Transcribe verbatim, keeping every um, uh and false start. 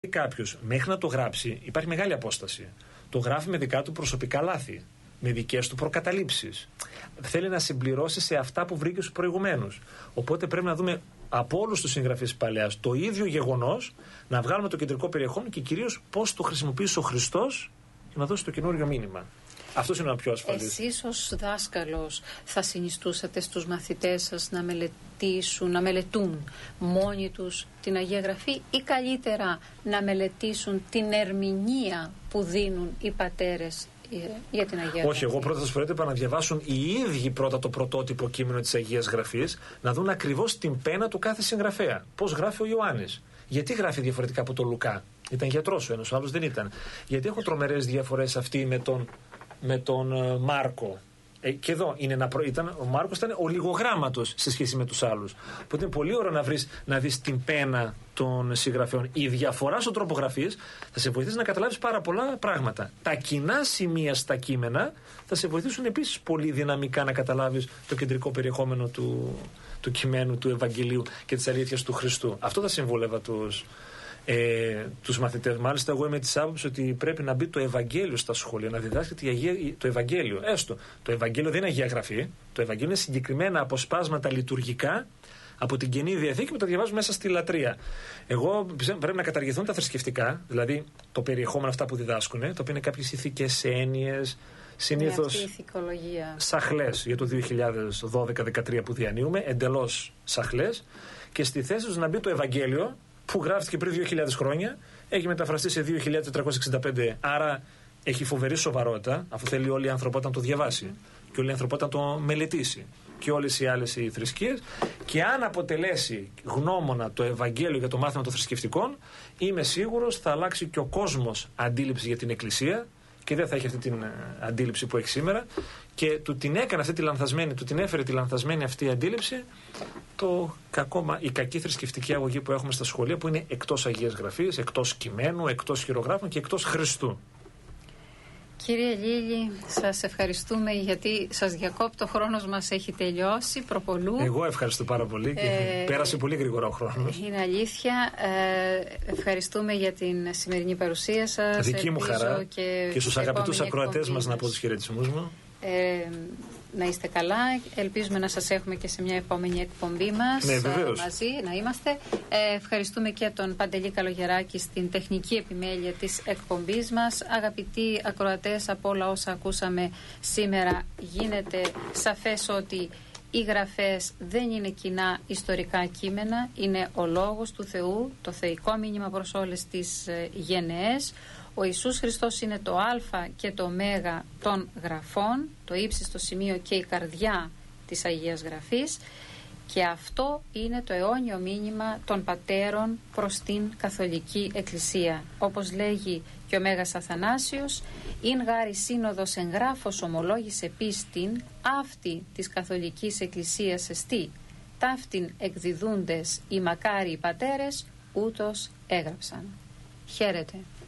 κάποιος μέχρι να το γράψει υπάρχει μεγάλη απόσταση. Το γράφει με δικά του προσωπικά λάθη, με δικές του προκαταλήψεις. Θέλει να συμπληρώσει σε αυτά που βρήκε στους προηγουμένους. Οπότε πρέπει να δούμε από όλους τους συγγραφείς της Παλαιάς το ίδιο γεγονός, να βγάλουμε το κεντρικό περιεχόμενο και κυρίως πώς το χρησιμοποίησε ο Χριστός για να δώσει το καινούριο μήνυμα. Αυτός είναι ο πιο ασφαλής. Εσείς ως δάσκαλος θα συνιστούσατε στους μαθητές σας να μελετήσουν, να μελετούν μόνοι τους την Αγία Γραφή ή καλύτερα να μελετήσουν την ερμηνεία που δίνουν οι πατέρες για την Αγία Γραφή? Όχι, εγώ πρώτα θα σας προέτρεπα να διαβάσουν οι ίδιοι πρώτα το πρωτότυπο κείμενο της Αγίας Γραφής, να δουν ακριβώς την πένα του κάθε συγγραφέα. Πώς γράφει ο Ιωάννης. Γιατί γράφει διαφορετικά από τον Λουκά? Ήταν γιατρός ο ένας, ο άλλος δεν ήταν. Γιατί έχω τρομερές διαφορές αυτή με τον, με τον uh, Μάρκο. Ε, και εδώ είναι ένα προ... ήταν, ο Μάρκος ήταν ο λιγογράμματος σε σχέση με τους άλλους. Οπότε είναι πολύ ωραίο να, βρεις, να δεις την πένα των συγγραφέων. Η διαφορά στον τρόπο γραφής θα σε βοηθήσει να καταλάβεις πάρα πολλά πράγματα. Τα κοινά σημεία στα κείμενα θα σε βοηθήσουν επίσης πολύ δυναμικά να καταλάβεις το κεντρικό περιεχόμενο του, του κειμένου, του Ευαγγελίου και της αλήθειας του Χριστού. Αυτό θα συμβούλευα τους, ε, τους μαθητές. Μάλιστα, εγώ είμαι της άποψης ότι πρέπει να μπει το Ευαγγέλιο στα σχολεία, να διδάσκεται η Αγία, το Ευαγγέλιο. Έστω, το Ευαγγέλιο δεν είναι Αγία Γραφή. Το Ευαγγέλιο είναι συγκεκριμένα αποσπάσματα λειτουργικά από την Καινή Διαθήκη που τα διαβάζουμε μέσα στη λατρεία. Εγώ πιστεύω πρέπει να καταργηθούν τα θρησκευτικά, δηλαδή το περιεχόμενο αυτά που διδάσκουν, το οποίο είναι κάποιες ηθικές έννοιες, συνήθως σαχλές για το δύο χιλιάδες δώδεκα δεκατρία που διανύουμε, εντελώς σαχλές, και στη θέση τους να μπει το Ευαγγέλιο που γράφτηκε πριν δύο χιλιάδες χρόνια, έχει μεταφραστεί σε δύο χιλιάδες τετρακόσια εξήντα πέντε, άρα έχει φοβερή σοβαρότητα, αφού θέλει όλη η ανθρωπότητα να το διαβάσει mm. και όλη η ανθρωπότητα να το μελετήσει και όλες οι άλλες οι θρησκείες, και αν αποτελέσει γνώμονα το Ευαγγέλιο για το μάθημα των θρησκευτικών, είμαι σίγουρος θα αλλάξει και ο κόσμος αντίληψη για την Εκκλησία και δεν θα έχει αυτή την αντίληψη που έχει σήμερα, και του την έκανε αυτή τη λανθασμένη, του την έφερε τη λανθασμένη αυτή η αντίληψη το κακό, η κακή θρησκευτική αγωγή που έχουμε στα σχολεία, που είναι εκτός Αγίας Γραφής, εκτός κειμένου, εκτός χειρογράφων και εκτός Χριστού. Κύριε Λίλη, σας ευχαριστούμε γιατί σας διακόπτω, ο χρόνος μας έχει τελειώσει προπολού. Εγώ ευχαριστώ πάρα πολύ και ε, πέρασε πολύ γρήγορα ο χρόνος. Είναι αλήθεια. Ε, ευχαριστούμε για την σημερινή παρουσία σας. Δική μου χαρά και, και στους αγαπητούς ακροατές μας να πω τους χαιρετισμούς μου. Ε, να είστε καλά. Ελπίζουμε να σας έχουμε και σε μια επόμενη εκπομπή μας. Ναι, μαζί να είμαστε. Ε, ευχαριστούμε και τον Παντελή Καλογεράκη στην τεχνική επιμέλεια της εκπομπής μας. Αγαπητοί ακροατές, από όλα όσα ακούσαμε σήμερα γίνεται σαφές ότι οι γραφές δεν είναι κοινά ιστορικά κείμενα, είναι ο λόγος του Θεού, το θεϊκό μήνυμα προς όλες τις ε, γενναίες. Ο Ιησούς Χριστός είναι το α και το ω των γραφών, το ύψιστο σημείο και η καρδιά της Αγίας Γραφής, και αυτό είναι το αιώνιο μήνυμα των πατέρων προς την Καθολική Εκκλησία. Όπως λέγει και ο Μέγας Αθανάσιος, «Ειν γάρη σύνοδος εγγράφος ομολόγησε πίστην, αυτή της Καθολικής Εκκλησίας εστί, ταύτην εκδιδούντες οι μακάριοι πατέρες, ούτως έγραψαν». Χαίρετε.